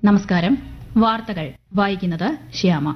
നമസ്കാരം. വാർത്തകൾ വായിക്കുന്നത് ശ്യാമ.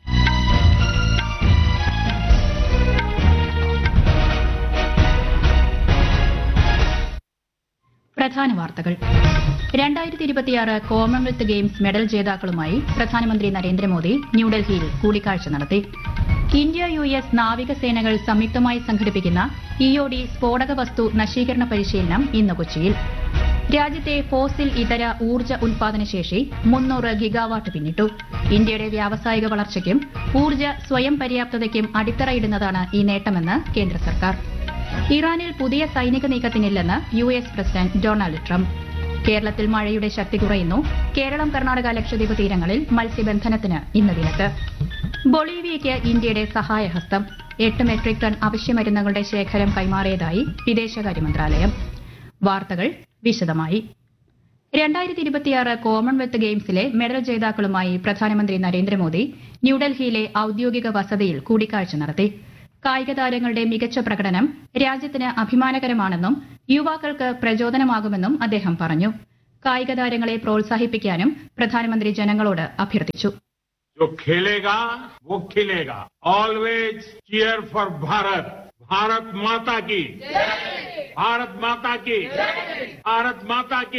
പ്രധാന വാർത്തകൾ. 2026 കോമൺവെൽത്ത് ഗെയിംസ് മെഡൽ ജേതാക്കളുമായി പ്രധാനമന്ത്രി നരേന്ദ്രമോദി ന്യൂഡൽഹിയിൽ കൂടിക്കാഴ്ച നടത്തി. ഇന്ത്യ US നാവികസേനകൾ സംയുക്തമായി സംഘടിപ്പിക്കുന്ന EOD സ്ഫോടക വസ്തു നശീകരണ പരിശീലനം ഇന്ന് കൊച്ചിയിൽ. രാജ്യത്തെ ഫോസിൽ ഇതര ഊർജ്ജ ഉൽപാദനശേഷി 300 ഗിഗാവാട്ട് പിന്നിട്ടു. ഇന്ത്യയുടെ വ്യാവസായിക വളർച്ചയ്ക്കും ഊർജ്ജ സ്വയം പര്യാപ്തതയ്ക്കും അടിത്തറയിടുന്നതാണ് ഈ നേട്ടമെന്ന് കേന്ദ്ര സർക്കാർ. ഇറാനിൽ പുതിയ സൈനിക നീക്കത്തിനില്ലെന്ന് US പ്രസിഡന്റ് ഡൊണാൾഡ് ട്രംപ്. കേരളത്തിൽ മഴയുടെ ശക്തി കുറയുന്നു. കേരളം, കർണാടക, ലക്ഷദ്വീപ് തീരങ്ങളിൽ മത്സ്യബന്ധനത്തിന് ഇന്ന് വിലക്ക്. ബൊളീവിയയ്ക്ക് ഇന്ത്യയുടെ സഹായഹസ്തം. 8 മെട്രിക് ടൺ അവശ്യമരുന്നുകളുടെ ശേഖരം കൈമാറിയതായി വിദേശകാര്യ മന്ത്രാലയം. വാർത്തകൾ വിശദമായി. 2026 കോമൺവെൽത്ത് ഗെയിംസിലെ മെഡൽ ജേതാക്കളുമായി പ്രധാനമന്ത്രി നരേന്ദ്രമോദി ന്യൂഡൽഹിയിലെ ഔദ്യോഗിക വസതിയിൽ കൂടിക്കാഴ്ച നടത്തി. കായിക താരങ്ങളുടെ മികച്ച പ്രകടനം രാജ്യത്തിന് അഭിമാനകരമാണെന്നും യുവാക്കൾക്ക് പ്രചോദനമാകുമെന്നും അദ്ദേഹം പറഞ്ഞു. കായിക താരങ്ങളെ പ്രോത്സാഹിപ്പിക്കാനും പ്രധാനമന്ത്രി ജനങ്ങളോട് അഭ്യർത്ഥിച്ചു. जो खेलेगा वो खिलेगा. Always cheer for Bharat. Bharat माता की भारत माता की भारत माता की.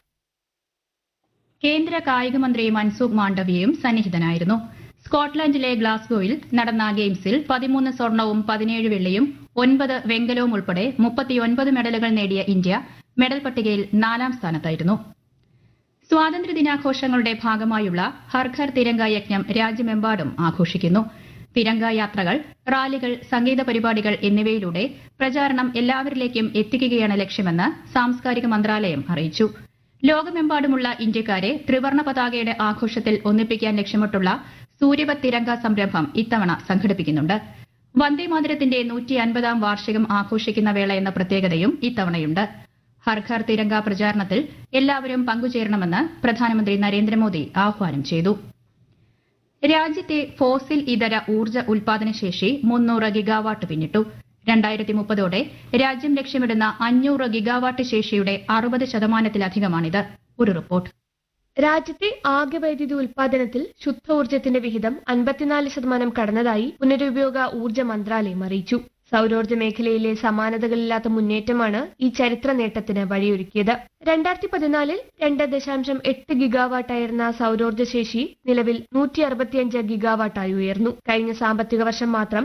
കേന്ദ്ര കായിക മന്ത്രി മൻസുഖ് മാണ്ഡവ്യയും സന്നിഹിതനായിരുന്നു. സ്കോട്ട്ലൻഡിലെ ഗ്ലാസ്ഗോയിൽ നടന്ന ഗെയിംസിൽ 13 സ്വർണവും 17 വെള്ളിയും 9 വെങ്കലവും ഉൾപ്പെടെ 39 മെഡലുകൾ നേടിയ ഇന്ത്യ മെഡൽ പട്ടികയിൽ 4ാം സ്ഥാനത്തായിരുന്നു. സ്വാതന്ത്ര്യദിനാഘോഷങ്ങളുടെ ഭാഗമായുള്ള ഹർ ഘർ തിരംഗ യജ്ഞം രാജ്യമെമ്പാടും ആഘോഷിക്കുന്നു. തിരംഗ യാത്രകൾ, റാലികൾ, സംഗീത പരിപാടികൾ എന്നിവയിലൂടെ പ്രചാരണം എല്ലാവരിലേക്കും എത്തിക്കുകയാണ് ലക്ഷ്യമെന്ന് സാംസ്കാരിക മന്ത്രാലയം അറിയിച്ചു. ലോകമെമ്പാടുമുള്ള ഇന്ത്യക്കാരെ ത്രിവർണ്ണ പതാകയുടെ ആഘോഷത്തിൽ ഒന്നിപ്പിക്കാൻ ലക്ഷ്യമിട്ടുള്ള സൂര്യപത് തിരംഗ സംരംഭം ഇത്തവണ സംഘടിപ്പിക്കുന്നുണ്ട്. വന്ദേമാതരത്തിന്റെ 150ാം വാർഷികം ആഘോഷിക്കുന്ന വേള എന്ന പ്രത്യേകതയും ഇത്തവണയുണ്ട്. ഹർ ഘർ തിരംഗ പ്രചാരണത്തിൽ എല്ലാവരും പങ്കുചേരണമെന്ന് പ്രധാനമന്ത്രി നരേന്ദ്രമോദി ആഹ്വാനം ചെയ്തു. രാജ്യത്തെ ഫോസിൽ ഇതര ഊർജ്ജ ഉൽപാദനശേഷി 300 ഗിഗാവാട്ട് പിന്നിട്ടു. 2030ഓടെ രാജ്യം ലക്ഷ്യമിടുന്ന 500 ഗിഗാവാട്ട് ശേഷിയുടെ 60%-ലധികമാണിത്. ഒരു റിപ്പോർട്ട്. രാജ്യത്തെ ആകെ വൈദ്യുതി ഉൽപാദനത്തിൽ ശുദ്ധ ഊർജ്ജത്തിന്റെ വിഹിതം 54% കടന്നതായി പുനരുപയോഗ ഊർജ്ജ മന്ത്രാലയം അറിയിച്ചു. സൌരോർജ്ജ മേഖലയിലെ സമാനതകളില്ലാത്ത മുന്നേറ്റമാണ് ഈ ചരിത്ര നേട്ടത്തിന് വഴിയൊരുക്കിയത്. 2014 2.8 ഗിഗാവാട്ടായിരുന്ന സൌരോർജ്ജ ശേഷി നിലവിൽ 165 ഗിഗാവാട്ടായി ഉയർന്നു. കഴിഞ്ഞ സാമ്പത്തിക വർഷം മാത്രം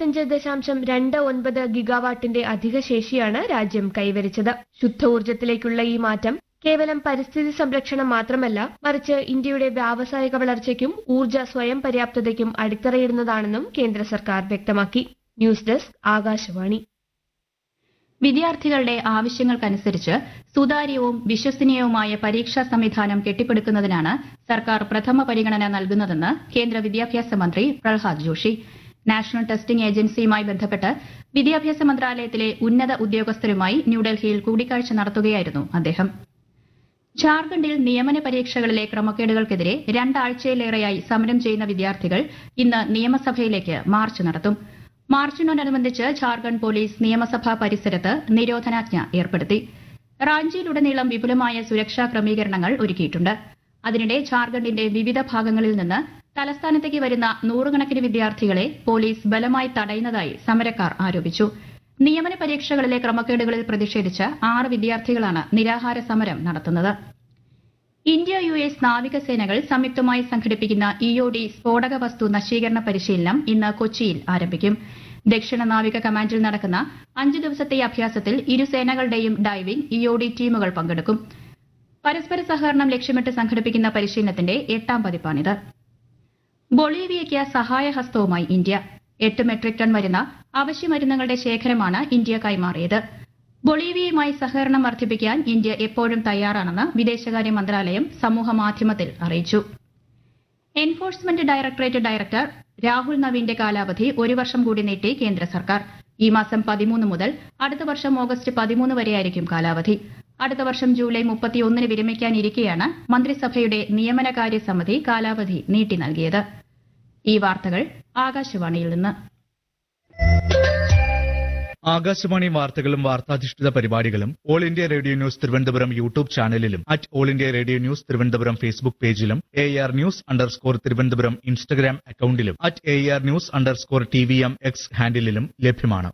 55.29 ഗിഗാവാട്ടിന്റെ അധിക ശേഷിയാണ് രാജ്യം കൈവരിച്ചത്. ശുദ്ധ ഊർജ്ജത്തിലേക്കുള്ള ഈ മാറ്റം കേവലം പരിസ്ഥിതി സംരക്ഷണം മാത്രമല്ല, മറിച്ച് ഇന്ത്യയുടെ വ്യാവസായിക വളർച്ചയ്ക്കും ഊർജ്ജ സ്വയം പര്യാപ്തതയ്ക്കും അടിത്തറയിടുന്നതാണെന്നും കേന്ദ്ര സർക്കാർ വ്യക്തമാക്കി. News desk, Akashvani. വിദ്യാർത്ഥികളുടെ ആവശ്യങ്ങൾക്കനുസരിച്ച് സുതാര്യവും വിശ്വസനീയവുമായ പരീക്ഷാ സംവിധാനം കെട്ടിപ്പടുക്കുന്നതിനാണ് സർക്കാർ പ്രഥമ പരിഗണന നൽകുന്നതെന്ന് കേന്ദ്ര വിദ്യാഭ്യാസ മന്ത്രി പ്രഹ്ലാദ് ജോഷി. നാഷണൽ ടെസ്റ്റിംഗ് ഏജൻസിയുമായി ബന്ധപ്പെട്ട് വിദ്യാഭ്യാസ മന്ത്രാലയത്തിലെ ഉന്നത ഉദ്യോഗസ്ഥരുമായി ന്യൂഡൽഹിയിൽ കൂടിക്കാഴ്ച നടത്തുകയായിരുന്നു അദ്ദേഹം. ഝാർഖണ്ഡിൽ നിയമന പരീക്ഷകളിലെ ക്രമക്കേടുകൾക്കെതിരെ 2 ആഴ്ചയിലേറെയായി സമരം ചെയ്യുന്ന വിദ്യാർത്ഥികൾ ഇന്ന് നിയമസഭയിലേക്ക് മാർച്ച് നടത്തും. മാർച്ചിനോടനുബന്ധിച്ച് ഝാർഖണ്ഡ് പോലീസ് നിയമസഭാ പരിസരത്ത് നിരോധനാജ്ഞ ഏർപ്പെടുത്തി. റാഞ്ചിയിലുടനീളം വിപുലമായ സുരക്ഷാ ക്രമീകരണങ്ങൾ ഒരുക്കിയിട്ടുണ്ട്. അതിനിടെ ഝാർഖണ്ഡിന്റെ വിവിധ ഭാഗങ്ങളിൽ നിന്ന് തലസ്ഥാനത്തേക്ക് വരുന്ന നൂറുകണക്കിന് വിദ്യാർത്ഥികളെ പോലീസ് ബലമായി തടയുന്നതായി സമരക്കാർ ആരോപിച്ചു. നിയമന പരീക്ഷകളിലെ ക്രമക്കേടുകളിൽ പ്രതിഷേധിച്ച് 6 വിദ്യാർത്ഥികളാണ് നിരാഹാര സമരം നടത്തുന്നത്. ഇന്ത്യ US നാവികസേനകൾ സംയുക്തമായി സംഘടിപ്പിക്കുന്ന EOD സ്ഫോടക വസ്തു നശീകരണ പരിശീലനം ഇന്ന് കൊച്ചിയിൽ ആരംഭിക്കും. ദക്ഷിണ നാവിക കമാൻഡിൽ നടക്കുന്ന 5 ദിവസത്തെ അഭ്യാസത്തിൽ ഇരു സേനകളുടെയും ഡൈവിംഗ്, EOD ടീമുകൾ പങ്കെടുക്കും. പരസ്പര സഹകരണം ലക്ഷ്യമിട്ട് സംഘടിപ്പിക്കുന്ന പരിശീലനത്തിന്റെ 8ാം പതിപ്പാണിത്. ബൊളീവിയയ്ക്ക് സഹായഹസ്തവുമായി ഇന്ത്യ. 8 മെട്രിക് ടൺ വരുന്ന അവശ്യമരുന്നുകളുടെ ശേഖരമാണ് ഇന്ത്യ കൈമാറിയത്. ബൊളീവിയയുമായി സഹകരണം വർദ്ധിപ്പിക്കാൻ ഇന്ത്യ എപ്പോഴും തയ്യാറാണെന്ന് വിദേശകാര്യ മന്ത്രാലയം സമൂഹമാധ്യമത്തിൽ അറിയിച്ചു. എൻഫോഴ്സ്മെന്റ് ഡയറക്ടറേറ്റ് ഡയറക്ടർ രാഹുൽ നവീന്റെ കാലാവധി 1 വർഷം കൂടി നീട്ടി കേന്ദ്ര സർക്കാർ. ഈ മാസം 13 മുതൽ അടുത്ത വർഷം ഓഗസ്റ്റ് 13 വരെയായിരിക്കും കാലാവധി. അടുത്ത വർഷം ജൂലൈ 31 വിരമിക്കാനിരിക്കെയാണ് മന്ത്രിസഭയുടെ നിയമനകാര്യ സമിതി കാലാവധി നീട്ടി നൽകിയത്. ഈ വാർത്തകൾ ആകാശവാണിയിൽ നിന്ന്. ആകാശവാണി വാർത്തകളും വാർത്താധിഷ്ഠിത പരിപാടികളും all India radio news Thiruvananthapuram YouTube ചാനലിലും all India radio news Thiruvananthapuram Facebook പേജിലും AR News_ തിരുവനന്തപുരം ഇൻസ്റ്റഗ്രാം അക്കൌണ്ടിലും AR News_TVM X ഹാൻഡിലും ലഭ്യമാണ്.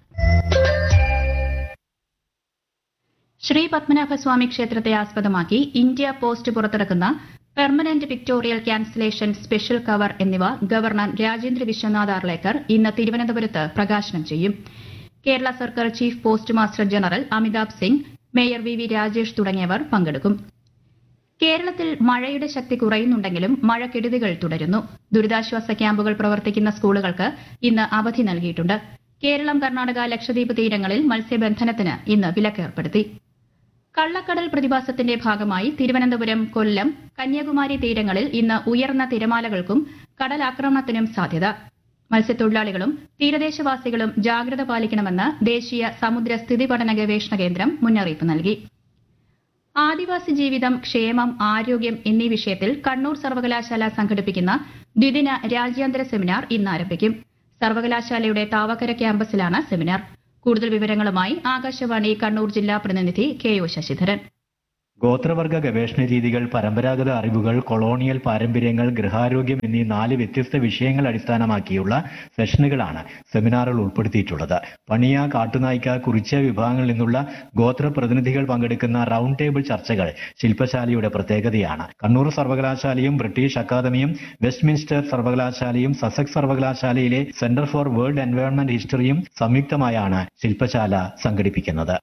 ശ്രീ പത്മനാഭസ്വാമി ക്ഷേത്രത്തെ ആസ്പദമാക്കി ഇന്ത്യ പോസ്റ്റ് പുറത്തിറക്കുന്ന permanent pictorial cancellation special cover എന്നിവ ഗവർണർ രാജേന്ദ്ര വിശ്വനാഥ് ആർലേക്കർ ഇന്ന് തിരുവനന്തപുരത്ത് പ്രകാശനം ചെയ്യും. കേരള സർക്കാർ chief post master general Amitabh Singh, mayor VV Rajesh തുടങ്ങിയവർ പങ്കെടുക്കും. കേരളത്തിൽ മഴയുടെ ശക്തി കുറയുന്നുണ്ടെങ്കിലും മഴക്കെടുതികൾ തുടരുന്നു. ദുരിതാശ്വാസ ക്യാമ്പുകൾ പ്രവർത്തിക്കുന്ന സ്കൂളുകൾക്ക് ഇന്ന് അവധി നൽകിയിട്ടുണ്ട്. കേരളം, കർണാടക, ലക്ഷദ്വീപ് തീരങ്ങളിൽ മത്സ്യബന്ധനത്തിന് ഇന്ന് വിലക്കേർപ്പെടുത്തി. കള്ളക്കടൽ പ്രതിഭാസത്തിന്റെ ഭാഗമായി തിരുവനന്തപുരം, കൊല്ലം, കന്യാകുമാരി തീരങ്ങളിൽ ഇന്ന് ഉയർന്ന തിരമാലകൾക്കും കടലാക്രമണത്തിനും സാധ്യത. മത്സ്യത്തൊഴിലാളികളും തീരദേശവാസികളും ജാഗ്രത പാലിക്കണമെന്ന് ദേശീയ സമുദ്ര സ്ഥിതി പഠന ഗവേഷണ കേന്ദ്രം മുന്നറിയിപ്പ് നൽകി. ആദിവാസി ജീവിതം, ക്ഷേമം, ആരോഗ്യം എന്നീ വിഷയത്തിൽ കണ്ണൂർ സർവകലാശാല സംഘടിപ്പിക്കുന്ന ദ്വിദിന രാജ്യാന്തര സെമിനാർ ഇന്ന് ആരംഭിക്കും. സർവകലാശാലയുടെ താവക്കര ക്യാമ്പസിലാണ് സെമിനാർ. കൂടുതൽ വിവരങ്ങളുമായി ആകാശവാണി കണ്ണൂർ ജില്ലാ പ്രതിനിധി KO ശശിധരൻ. ഗോത്രവർഗ ഗവേഷണ രീതികൾ, പരമ്പരാഗത അറിവുകൾ, കൊളോണിയൽ പാരമ്പര്യങ്ങൾ, ഗൃഹാരോഗ്യം എന്നീ 4 വ്യത്യസ്ത വിഷയങ്ങൾ അടിസ്ഥാനമാക്കിയുള്ള സെഷനുകളാണ് സെമിനാറിൽ ഉൾപ്പെടുത്തിയിട്ടുള്ളത്. പണിയ, കാട്ടുനായ്ക്ക, കുറിച്യ വിഭാഗങ്ങളിൽ നിന്നുള്ള ഗോത്ര പ്രതിനിധികൾ പങ്കെടുക്കുന്ന റൌണ്ട് ടേബിൾ ചർച്ചകൾ ശില്പശാലയുടെ പ്രത്യേകതയാണ്. കണ്ണൂർ സർവകലാശാലയും ബ്രിട്ടീഷ് അക്കാദമിയും വെസ്റ്റ്മിൻസ്റ്റർ സർവകലാശാലയും സസെക്സ് സർവകലാശാലയിലെ സെന്റർ ഫോർ വേൾഡ് എൻവയോൺമെന്റ് ഹിസ്റ്ററിയും സംയുക്തമായാണ് ശില്പശാല സംഘടിപ്പിക്കുന്നത്.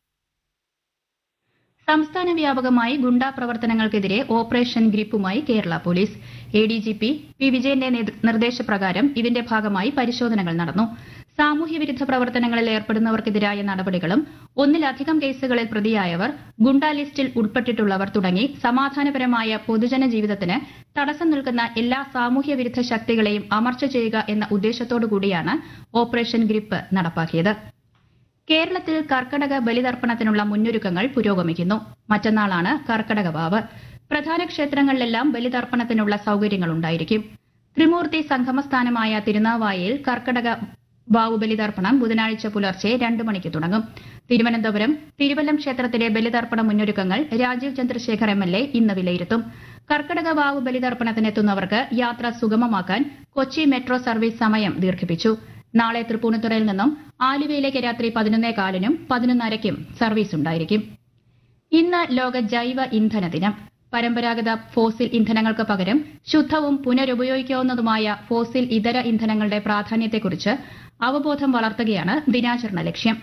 സംസ്ഥാന വ്യാപകമായി ഗുണ്ടാ പ്രവർത്തനങ്ങൾക്കെതിരെ operation ഗ്രിപ്പുമായി Kerala police. ADGP P. വിജയന്റെ നിർദ്ദേശപ്രകാരം ഇതിന്റെ ഭാഗമായി പരിശോധനകൾ നടന്നു. സാമൂഹ്യവിരുദ്ധ പ്രവർത്തനങ്ങളിൽ ഏർപ്പെടുന്നവർക്കെതിരായ നടപടികളും ഒന്നിലധികം കേസുകളിൽ പ്രതിയായവർ, ഗുണ്ടാ ലിസ്റ്റിൽ ഉൾപ്പെട്ടിട്ടുള്ളവർ തുടങ്ങി സമാധാനപരമായ പൊതുജന ജീവിതത്തിന് തടസ്സം നിൽക്കുന്ന എല്ലാ സാമൂഹ്യവിരുദ്ധ ശക്തികളെയും അമർച്ച ചെയ്യുക എന്ന ഉദ്ദേശത്തോടുകൂടിയാണ് ഓപ്പറേഷൻ ഗ്രിപ്പ് നടപ്പാക്കിയത്. കേരളത്തിൽ കർക്കടക ബലിതർപ്പണത്തിനുള്ള മുന്നൊരുക്കങ്ങൾ പുരോഗമിക്കുന്നു. മറ്റന്നാളാണ് കർക്കടക വാവ്. പ്രധാന ക്ഷേത്രങ്ങളിലെല്ലാം ബലിതർപ്പണത്തിനുള്ള സൌകര്യങ്ങളുണ്ടായിരിക്കും. ത്രിമൂർത്തി സംഗമസ്ഥാനമായ തിരുനാവായയിൽ കർക്കടക വാവ് ബലിതർപ്പണം ബുധനാഴ്ച പുലർച്ചെ 2 മണിക്ക് തുടങ്ങും. തിരുവനന്തപുരം തിരുവല്ലം ക്ഷേത്രത്തിലെ ബലിതർപ്പണ മുന്നൊരുക്കങ്ങൾ രാജീവ് ചന്ദ്രശേഖർ MLA ഇന്ന് വിലയിരുത്തും. കർക്കടക വാവ് ബലിതർപ്പണത്തിനെത്തുന്നവർക്ക് യാത്ര സുഗമമാക്കാൻ കൊച്ചി മെട്രോ സർവീസ് സമയം ദീർഘിപ്പിച്ചു. നാളെ തൃപ്പൂണിത്തുറയിൽ നിന്നും ആലുവയിലേക്ക് രാത്രി 11:15-നും 11:30-നും സർവീസ് ഉണ്ടായിരിക്കും. ഇന്ന് ലോക ജൈവ ഇന്ധന ദിനം. പരമ്പരാഗത ഫോസിൽ ഇന്ധനങ്ങൾക്ക് പകരം ശുദ്ധവും പുനരുപയോഗിക്കാവുന്നതുമായ ഫോസിൽ ഇതര ഇന്ധനങ്ങളുടെ പ്രാധാന്യത്തെക്കുറിച്ച് അവബോധം വളർത്തുകയാണ് ദിനാചരണ ലക്ഷ്യം.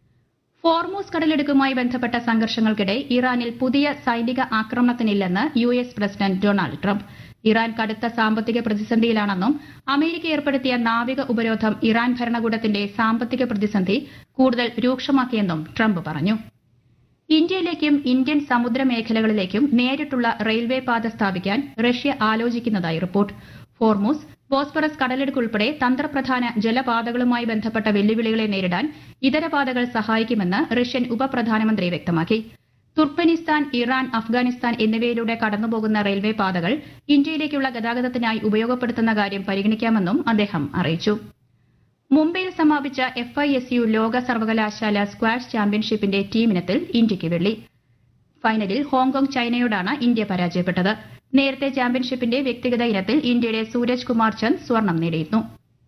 ഫോർമൂസ് കടലിടുക്കുമായി ബന്ധപ്പെട്ട സംഘർഷങ്ങൾക്കിടെ ഇറാനിൽ പുതിയ സൈനിക ആക്രമണത്തിനില്ലെന്ന് US president Donald Trump. Iran കടുത്ത സാമ്പത്തിക പ്രതിസന്ധിയിലാണെന്നും അമേരിക്ക ഏർപ്പെടുത്തിയ നാവിക ഉപരോധം ഇറാൻ ഭരണകൂടത്തിന്റെ സാമ്പത്തിക പ്രതിസന്ധി കൂടുതൽ രൂക്ഷമാക്കിയെന്നും ട്രംപ് പറഞ്ഞു. ഇന്ത്യയിലേക്കും ഇന്ത്യൻ സമുദ്രമേഖലകളിലേക്കും നേരിട്ടുള്ള റെയിൽവേ പാത സ്ഥാപിക്കാൻ റഷ്യ ആലോചിക്കുന്നതായി റിപ്പോർട്ട്. ഫോർമൂസ്, ബോസ്ഫറസ് കടലിടുക്ക് ഉൾപ്പെടെ തന്ത്രപ്രധാന ജലപാതകളുമായി ബന്ധപ്പെട്ട വെല്ലുവിളികളെ നേരിടാൻ ഇതര പാതകൾ സഹായിക്കുമെന്ന് റഷ്യൻ ഉപപ്രധാനമന്ത്രി വ്യക്തമാക്കി. തുർക്ക്മെനിസ്ഥാൻ, ഇറാൻ, അഫ്ഗാനിസ്ഥാൻ എന്നിവയിലൂടെ കടന്നുപോകുന്ന റെയിൽവേ പാതകൾ ഇന്ത്യയിലേക്കുള്ള ഗതാഗതത്തിനായി ഉപയോഗപ്പെടുത്തുന്ന കാര്യം പരിഗണിക്കാമെന്നും അദ്ദേഹം അറിയിച്ചു. മുംബൈയിൽ സമാപിച്ച FISU ലോക സർവകലാശാല സ്ക്വാഷ് ചാമ്പ്യൻഷിപ്പിന്റെ ടീമിനത്തിൽ ഇന്ത്യയ്ക്ക് വെള്ളി. ഫൈനലിൽ ഹോങ്കോങ് ചൈനയോടാണ് ഇന്ത്യ പരാജയപ്പെട്ടത്. നേരത്തെ ചാമ്പ്യൻഷിപ്പിന്റെ വ്യക്തിഗത ഇനത്തിൽ ഇന്ത്യയുടെ സൂരജ് കുമാർ ചന്ദ് സ്വർണം നേടിയിരുന്നു.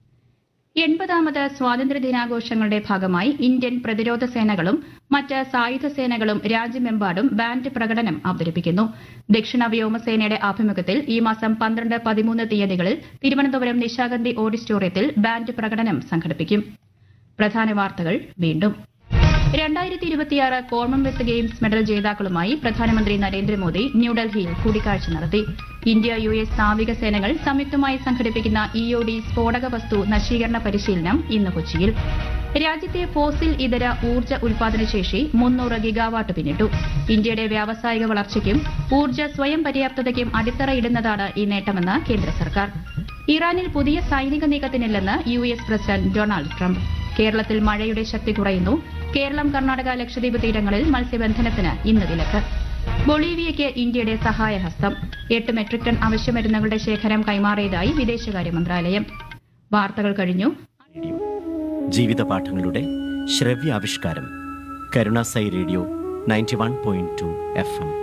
80ാമത് സ്വാതന്ത്ര്യദിനാഘോഷങ്ങളുടെ ഭാഗമായി ഇന്ത്യൻ പ്രതിരോധ സേനകളും മറ്റ് സായുധ സേനകളും രാജ്യമെമ്പാടും ബാൻഡ് പ്രകടനം അവതരിപ്പിക്കുന്നു. ദക്ഷിണ വ്യോമസേനയുടെ ആഭിമുഖ്യത്തിൽ ഈ മാസം 12, 13 തീയതികളിൽ തിരുവനന്തപുരം നിശാഗന്ധി ഓഡിറ്റോറിയത്തിൽ ബാൻഡ് പ്രകടനം സംഘടിപ്പിക്കും. പ്രധാന വാർത്തകൾ വീണ്ടും. 2026 കോമൺവെൽത്ത് ഗെയിംസ് മെഡൽ ജേതാക്കളുമായി പ്രധാനമന്ത്രി നരേന്ദ്രമോദി ന്യൂഡൽഹിയിൽ കൂടിക്കാഴ്ച നടത്തി. ഇന്ത്യ US നാവിക സേനകൾ സംയുക്തമായി സംഘടിപ്പിക്കുന്ന EOD സ്ഫോടക വസ്തു നശീകരണ പരിശീലനം ഇന്ന് കൊച്ചിയിൽ. രാജ്യത്തെ ഫോസിൽ ഇതര ഊർജ്ജ ഉൽപാദനശേഷി 300 ഗിഗാവാട്ട് പിന്നിട്ടു. ഇന്ത്യയുടെ വ്യാവസായിക വളർച്ചയ്ക്കും ഊർജ്ജ സ്വയം പര്യാപ്തതയ്ക്കും അടിത്തറയിടുന്നതാണ് ഈ നേട്ടമെന്ന് കേന്ദ്ര സർക്കാർ. ഇറാനിൽ പുതിയ സൈനിക നീക്കത്തിനില്ലെന്ന് US പ്രസിഡന്റ് ഡൊണാൾഡ് ട്രംപ്. കേരളത്തിൽ മഴയുടെ ശക്തി കുറയുന്നു. കേരളം, കർണാടക, ലക്ഷദ്വീപ് തീരങ്ങളിൽ മത്സ്യബന്ധനത്തിന് ഇന്ന് വിലക്ക്. ബൊളീവിയയ്ക്ക് ഇന്ത്യയുടെ സഹായഹസ്തം. 8 മെട്രിക് ടൺ അവശ്യമരുന്നുകളുടെ ശേഖരം കൈമാറിയതായി വിദേശകാര്യ മന്ത്രാലയം. വാർത്തകൾ കഴിഞ്ഞു. ജീവിത പാഠങ്ങളുടെ ശ്രവ്യാവിഷ്കാരം. Karunasai radio 91.2 FM.